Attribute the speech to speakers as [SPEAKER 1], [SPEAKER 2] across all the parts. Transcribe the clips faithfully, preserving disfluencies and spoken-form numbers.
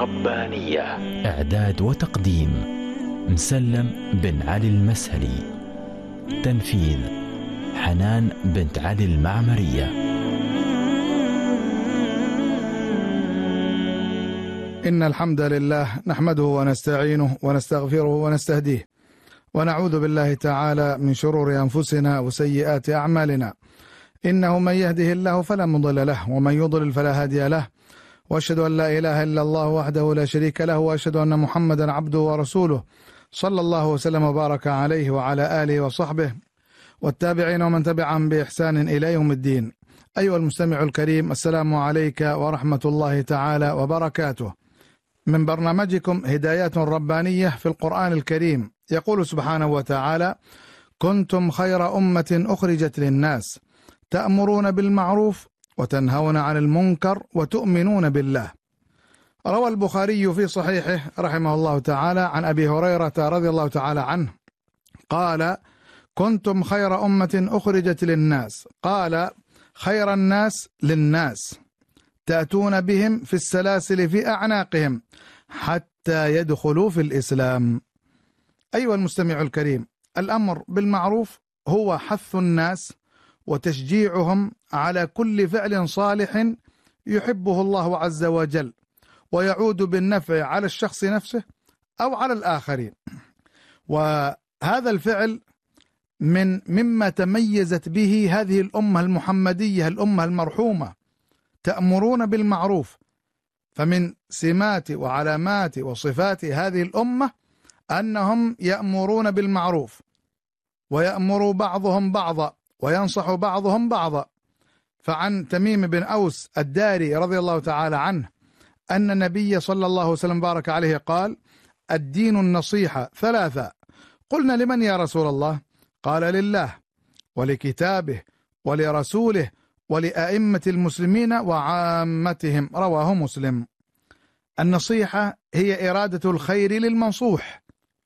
[SPEAKER 1] ربانية.
[SPEAKER 2] إعداد وتقديم مسلم بن علي المسهلي. تنفيذ حنان بنت علي المعمرية.
[SPEAKER 3] إن الحمد لله نحمده ونستعينه ونستغفره ونستهديه، ونعوذ بالله تعالى من شرور أنفسنا وسيئات أعمالنا. إنه من يهده الله فلا مضل له، ومن يضلل فلا هادي له، وأشهد أن لا إله إلا الله وحده لا شريك له، وأشهد أن محمدا عبده ورسوله صلى الله وسلم وبارك عليه وعلى آله وصحبه والتابعين ومن تبعهم بإحسان إلى يوم الدين. أيها المستمع الكريم، السلام عليك ورحمة الله تعالى وبركاته. من برنامجكم هدايات ربانية في القرآن الكريم، يقول سبحانه وتعالى: كنتم خير أمة أخرجت للناس تأمرون بالمعروف وتنهون عن المنكر وتؤمنون بالله. روى البخاري في صحيحه رحمه الله تعالى عن أبي هريرة رضي الله تعالى عنه قال: كنتم خير أمة أخرجت للناس، قال: خير الناس للناس، تأتون بهم في السلاسل في أعناقهم حتى يدخلوا في الإسلام. أيها المستمع الكريم، الأمر بالمعروف هو حث الناس وتشجيعهم على كل فعل صالح يحبه الله عز وجل ويعود بالنفع على الشخص نفسه أو على الآخرين. وهذا الفعل من مما تميزت به هذه الأمة المحمدية، الأمة المرحومة، تأمرون بالمعروف. فمن سمات وعلامات وصفات هذه الأمة أنهم يأمرون بالمعروف، ويأمر بعضهم بعضا، وينصح بعضهم بعضا. فعن تميم بن أوس الداري رضي الله تعالى عنه أن النبي صلى الله عليه وسلم بارك عليه قال: الدين النصيحة ثلاثة. قلنا: لمن يا رسول الله؟ قال: لله ولكتابه ولرسوله ولأئمة المسلمين وعامتهم. رواه مسلم. النصيحة هي إرادة الخير للمنصوح،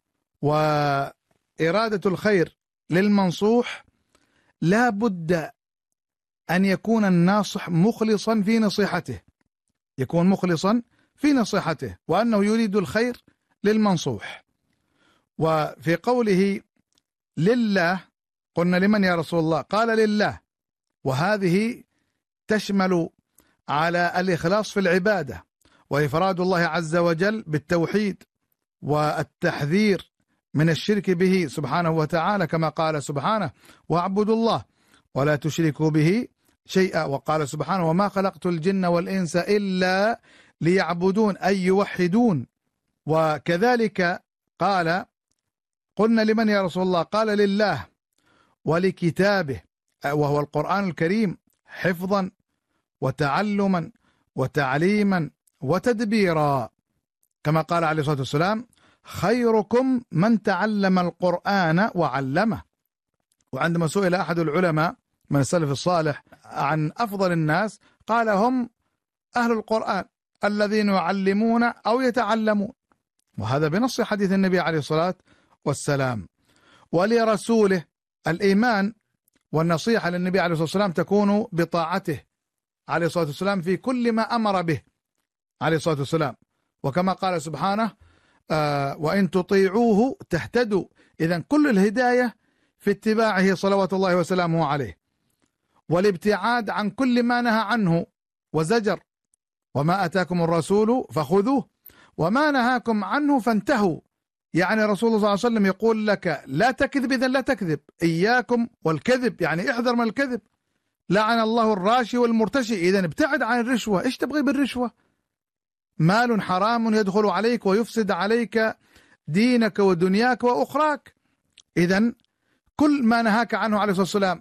[SPEAKER 3] وإرادة الخير للمنصوح لا بد أن يكون الناصح مخلصا في نصيحته، يكون مخلصا في نصيحته، وأنه يريد الخير للمنصوح. وفي قوله لله قلنا: لمن يا رسول الله؟ قال: لله، وهذه تشمل على الإخلاص في العبادة وإفراد الله عز وجل بالتوحيد والتحذير من الشرك به سبحانه وتعالى، كما قال سبحانه: واعبدوا الله ولا تشركوا به شيئا. وقال سبحانه: وما خلقت الجن والإنس إلا ليعبدون، أي يوحدون. وكذلك قال: قلنا: لمن يا رسول الله؟ قال: لله ولكتابه، وهو القرآن الكريم، حفظا وتعلما وتعليما وتدبيرا، كما قال عليه الصلاة والسلام: خيركم من تعلم القرآن وعلمه. وعندما سئل أحد العلماء من السلف الصالح عن أفضل الناس، قال: هم أهل القرآن الذين يعلمون أو يتعلمون، وهذا بنص حديث النبي عليه الصلاة والسلام. ولرسوله الإيمان والنصيحة للنبي عليه الصلاة والسلام تكون بطاعته عليه الصلاة والسلام في كل ما أمر به عليه الصلاة والسلام، وكما قال سبحانه: آه وإن تطيعوه تهتدوا. إذن كل الهداية في اتباعه صلوات الله وسلامه عليه، والابتعاد عن كل ما نهى عنه وزجر: وما أتاكم الرسول فخذوه وما نهاكم عنه فانتهوا. يعني رسول الله صلى الله عليه وسلم يقول لك: لا تكذب، إذن لا تكذب، إياكم والكذب، يعني احذر من الكذب. لعن الله الراشي والمرتشي، إذن ابتعد عن الرشوة. إيش تبغي بالرشوة؟ مال حرام يدخل عليك ويفسد عليك دينك ودنياك وأخراك. إذن كل ما نهاك عنه عليه الصلاة والسلام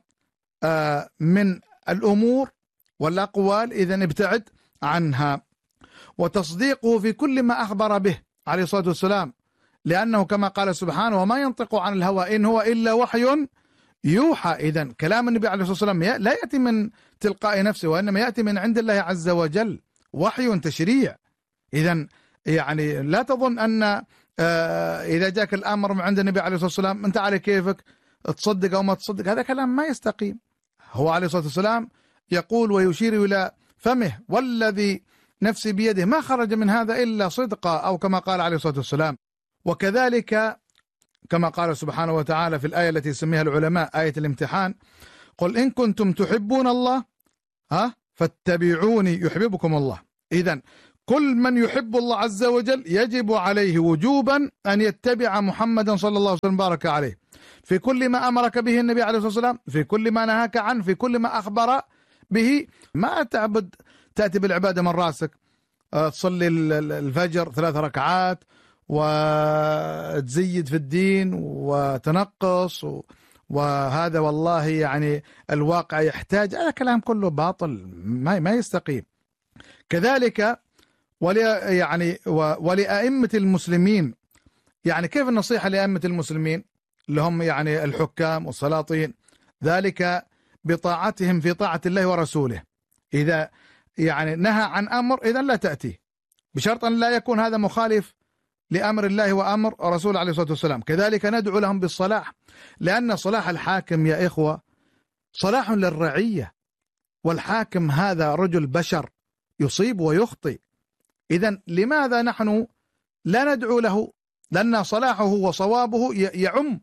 [SPEAKER 3] من الأمور والأقوال إذن ابتعد عنها، وتصديقه في كل ما أخبر به عليه الصلاة والسلام، لأنه كما قال سبحانه: وما ينطق عن الهوى إن هو إلا وحي يوحى. إذن كلام النبي عليه الصلاة والسلام لا يأتي من تلقاء نفسه، وإنما يأتي من عند الله عز وجل، وحي تشريع. إذن يعني لا تظن أن إذا جاك الأمر من عند النبي عليه الصلاة والسلام أنت على كيفك تصدق أو ما تصدق، هذا كلام ما يستقيم. هو عليه الصلاة والسلام يقول ويشير إلى فمه: والذي نفسي بيده، ما خرج من هذا إلا صدقا، أو كما قال عليه الصلاة والسلام. وكذلك كما قال سبحانه وتعالى في الآية التي يسميها العلماء آية الامتحان: قل إن كنتم تحبون الله ها فاتبعوني يحببكم الله. إذن كل من يحب الله عز وجل يجب عليه وجوبا أن يتبع محمدا صلى الله عليه وسلم بارك عليه في كل ما أمرك به النبي عليه الصلاة والسلام، في كل ما نهاك عنه، في كل ما أخبر به. ما تعبد تأتي بالعبادة من راسك، تصلي الفجر ثلاث ركعات وتزيد في الدين وتنقص، وهذا والله يعني الواقع يحتاج، هذا كلام كله باطل ما ما يستقيم. كذلك ولي يعني ولأئمة المسلمين، يعني كيف النصيحة لأئمة المسلمين اللي هم يعني الحكام والسلاطين؟ ذلك بطاعتهم في طاعة الله ورسوله. إذا يعني نهى عن أمر إذا لا تأتي، بشرط أن لا يكون هذا مخالف لأمر الله وأمر رسول عليه الصلاة والسلام. كذلك ندعو لهم بالصلاح، لأن صلاح الحاكم يا إخوة صلاح للرعية، والحاكم هذا رجل بشر يصيب ويخطئ. إذن لماذا نحن لا ندعو له؟ لأن صلاحه وصوابه يعم،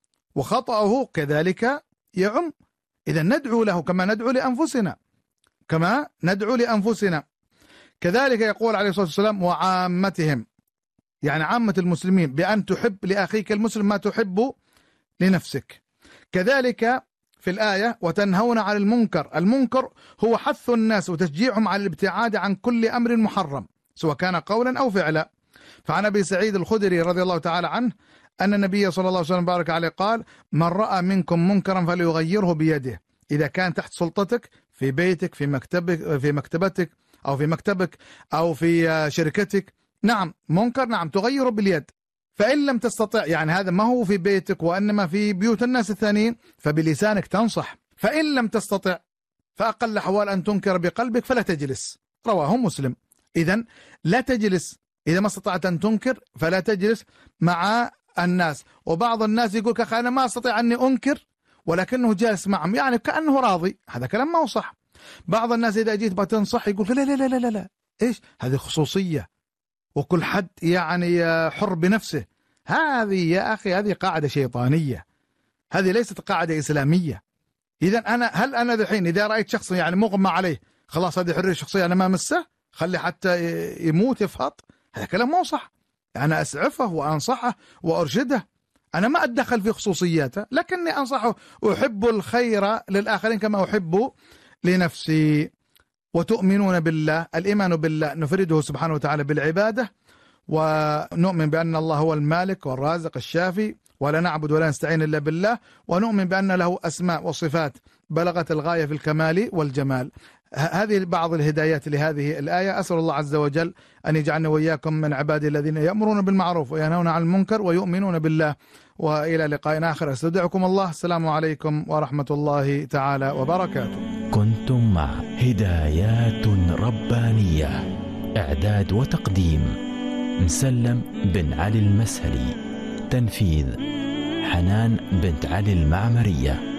[SPEAKER 3] وخطأه كذلك يعم. إذن ندعو له كما ندعو لأنفسنا، كما ندعو لأنفسنا. كذلك يقول عليه الصلاة والسلام: وعامتهم، يعني عامة المسلمين، بأن تحب لأخيك المسلم ما تحب لنفسك. كذلك في الآية: وتنهون عن المنكر. المنكر هو حث الناس وتشجيعهم على الابتعاد عن كل أمر محرم سواء كان قولا أو فعلا. فعن أبي سعيد الخدري رضي الله تعالى عنه أن النبي صلى الله عليه وسلم بارك عليه قال: من رأى منكم منكرا فليغيره بيده. إذا كان تحت سلطتك في بيتك، في مكتبك، في مكتبتك أو في مكتبك أو في شركتك، نعم منكر، نعم تغيره باليد. فإن لم تستطع، يعني هذا ما هو في بيتك وإنما في بيوت الناس الثانيين، فبلسانك تنصح. فإن لم تستطع فأقل حوال أن تنكر بقلبك فلا تجلس. رواه مسلم. إذن لا تجلس، إذا ما استطعت أن تنكر فلا تجلس مع الناس. وبعض الناس يقول أخي أنا ما أستطيع أني أنكر ولكنه جالس معهم، يعني كأنه راضي. هذا كلام ما هو صح. بعض الناس إذا جيت بتنصح يقول لا لا لا لا لا, لا. إيش هذه خصوصية، وكل حد يعني حر بنفسه. هذه يا أخي هذه قاعدة شيطانية، هذه ليست قاعدة إسلامية. إذا أنا هل أنا الحين إذا رأيت شخص يعني مغمى عليه خلاص هذه حرية شخصية أنا ما مسه، خلي حتى يموت يفهط؟ هذا كلام مو صح. أنا أسعفه وأنصحه وأرشده، أنا ما أتدخل في خصوصياته، لكني أنصحه. أحب الخير للآخرين كما أحب لنفسي. وتؤمنون بالله، الإيمان بالله نفرده سبحانه وتعالى بالعبادة، ونؤمن بأن الله هو المالك والرازق الشافي، ولا نعبد ولا نستعين إلا بالله، ونؤمن بأن له أسماء وصفات بلغت الغاية في الكمال والجمال. هذه بعض الهدايات لهذه الآية. أسأل الله عز وجل أن يجعلنا وإياكم من عباده الذين يأمرون بالمعروف وينهون عن المنكر ويؤمنون بالله. وإلى لقاء آخر، استودعكم الله. السلام عليكم ورحمة الله تعالى وبركاته.
[SPEAKER 2] كنتم مع هدايات ربانية، إعداد وتقديم مسلم بن علي المسهلي، تنفيذ حنان بنت علي المعمرية.